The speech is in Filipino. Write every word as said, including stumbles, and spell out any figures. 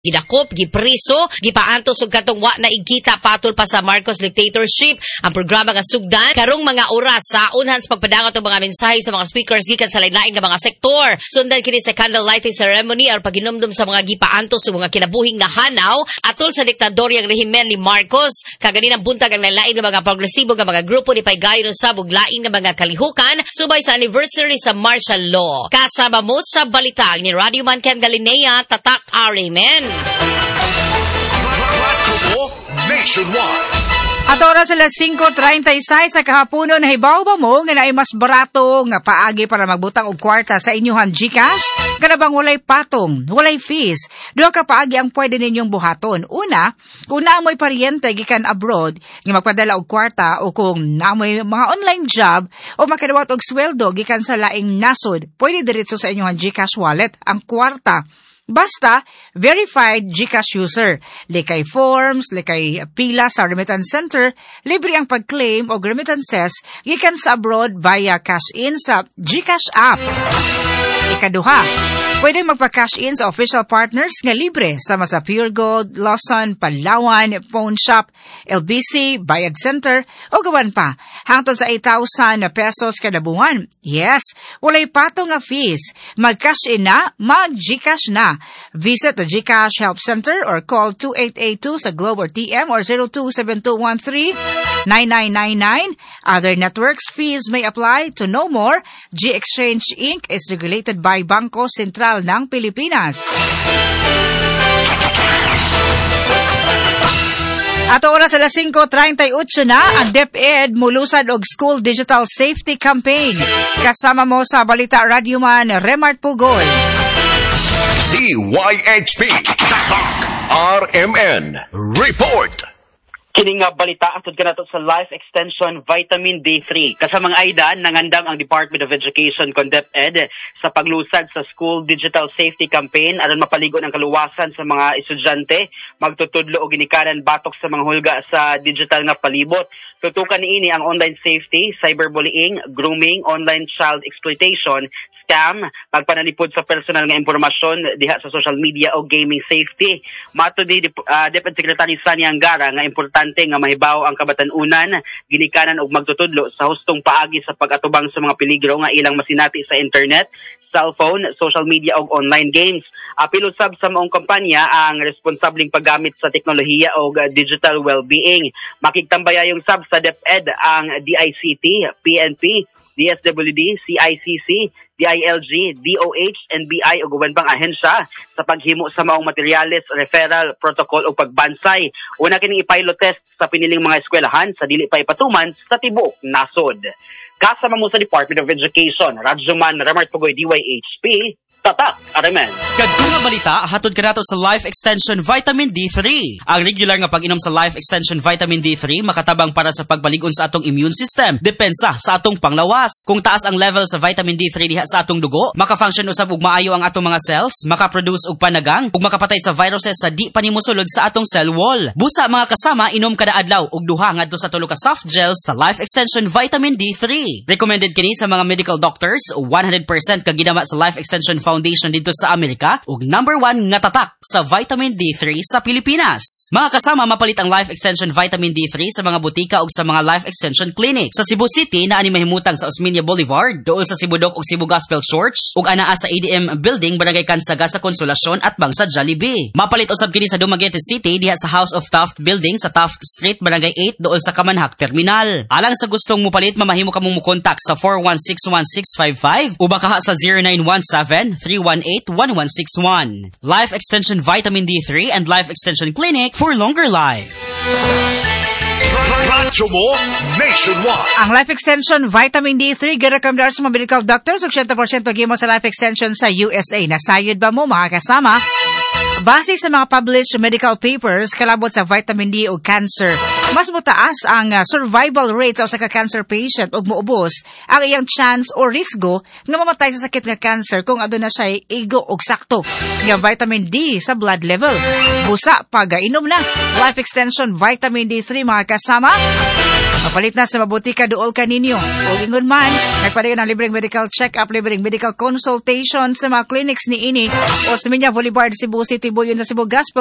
Gidakop, gipriso, gipaantos og katong wa na igkita patol pa sa Marcos dictatorship ang programa nga sugdan karong mga oras sa unhan sa pagpadangat og mga mensahe sa mga speakers gikan sa lain-lain nga mga sektor. Sundan kini sa candle lighting ceremony aron paginumdum sa mga gipaantos ug mga kinabuhing nga hanaw atol sa diktadoryang rehimen ni Marcos. Kaganinang buntag ang lain nga mga progresibo nga mga grupo ni paygayon sa buglaing nga mga kalihukan subay sa anniversary sa martial law. Kasama mo sa balitag ni Radio Man Ken Galinea, Tatak Arimen. Nationwide. At oras sila five thirty-six sa kahaponon, nahibaw ba mo nga naay mas barato nga paagi para magbutang og kwarta sa inyuhan GCash? Kanabang walay patong, walay fees. Duha ka paagi ang pwede ninyong buhaton. Una, kung naamoy paryente gikan abroad nga magpadala og kwarta o kung naamoy mga online job o makadawat og sweldo gikan sa laing nasod, pwede diretso sa inyuhan GCash wallet ang kwarta. Basta, verified GCash user. Likay forms, likay pila sa remittance center, libre ang pag-claim o remittances gikan sa abroad via cash-in sa GCash app. Ikaduha, pwede magpa-cash in sa official partners nga libre sama sa Pure Gold, Lawson, Palawan, Phone Shop, L B C, Bayad Center, o gawan pa, hangtod sa eight thousand pesos kada buwan. Yes, walay patong nga fees. Mag-cash in na, mag-GCash na. Visit the GCash Help Center or call two eight eight two sa Globe or T M or zero two seven two one three nine nine nine nine. Other networks fees may apply. To know more, G-Exchange Incorporated is regulated by Bangko Sentral ng Pilipinas. At oras alas five thirty-eight na, ang DepEd mulusad og School Digital Safety Campaign. Kasama mo sa Balita Radyoman, Remart Pugoy. D Y H P R M N Report. Kini nga balita atod kanato sa Life Extension Vitamin D three. Kasamang aydan nangandam ang Department of Education kon DepEd sa paglusad sa School Digital Safety Campaign aron mapaligon ang kaluwasan sa mga estudyante magtutudlo og ginikanan batok sa mga hulga sa digital nga palibot. Tutukan niini ang online safety, cyberbullying, grooming, online child exploitation, scam, pagpanalipod sa personal nga impormasyon diha sa social media o gaming safety. Mato ni uh, DepEd Secretary Sani Angara nga importante nga mahibaw ang kabatan-unan, ginikanan og magtutudlo sa hustong paagi sa pag-atubang sa mga peligro nga ilang masinati sa internet, cellphone, social media o online games. Apil usab sa maong kampanya ang responsableng paggamit sa teknolohiya o digital well-being. Makigtambaya yung sab sa DepEd ang D I C T, P N P, D S W D, C I C C, D I L G, D O H, N B I o guban pang ahensya sa paghimo sa maong materyales, referral, protocol o pagbansay. Una kining i-pilot test sa piniling mga eskwelahan sa dili pa ipatuman sa tibuok nasod. Kasama mo sa Department of Education, Radyoman Remart Pugoy, D Y H P, Tatak Arimen. Kadtong nga balita, hatod ka nato sa Life Extension Vitamin D three. Ang regular nga pag-inom sa Life Extension Vitamin D three makatabang para sa pagbalig-on sa atong immune system, depensa sa atong panglawas. Kung taas ang level sa vitamin D three diha sa atong dugo, maka-function usab ug maayo ang atong mga cells, maka-produce og panagang ug makapatay sa viruses sa di pa nimusulod sa atong cell wall. Busa mga kasama, inom kada adlaw og duha ngadto sa tulo ka soft gels sa Life Extension Vitamin D three. Recommended kini sa mga medical doctors, one hundred percent ka ginama sa Life Extension Foundation dito sa Amerika ug number one nga tatak sa vitamin D three sa Pilipinas. Mga kasama, mapalit ang Life Extension Vitamin D three sa mga butika ug sa mga Life Extension Clinic. Sa Cebu City na ani mahimutang sa Osmeña Boulevard, duol sa Cebudok ug Cebu Gospel Church ug anaa sa A D M Building, Barangay Kansaga sa Konsolasyon at Bangsa Jollibee. Mapalit usab kini sa Dumaguete City diha sa House of Taft Building sa Taft Street, Barangay eight, duol sa Kamanhak Terminal. Alang sa gustong mupalit, mamahimo ka mong mukontak sa four one six one six five five o baka sa zero nine one seven three one eight one one six one. Life Extension Vitamin D three and Life Extension Clinic for longer life. Radyo mo Nationwide. Ang Life Extension Vitamin D three girekomendar sa mga medical doctors ug one hundred percent gimo sa Life Extension sa U S A. Nasayod ba mo mga kasama? Base sa mga published medical papers kalabot sa vitamin D o cancer, mas mataas ang uh, survival rate sa usa ka cancer patient ug moubos ang iyang chance o risgo nga mamatay sa sakit nga cancer kung aduna siya igo og sakto nga vitamin D sa blood level. Busa pag inom na Life Extension Vitamin D three mga kasama. Mapalit na sa mabuti ka duol ka ninyo. O ingon man, nagpadayon ng libreng medical check-up, libreng medical consultation sa mga clinics ni ini o sa Minya Boulevard, Cebu City, Buyon sa Cebu Gospel